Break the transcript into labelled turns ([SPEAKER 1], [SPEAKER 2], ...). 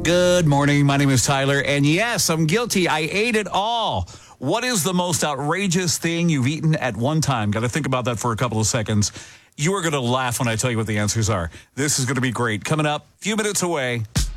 [SPEAKER 1] Good morning. My name is Tyler, and yes, I'm guilty. I ate it all. What is the most outrageous thing you've eaten at one time? Got to think about that for a couple of seconds. You are going to laugh when I tell you what the answers are. This is going to be great. Coming up, a few minutes away.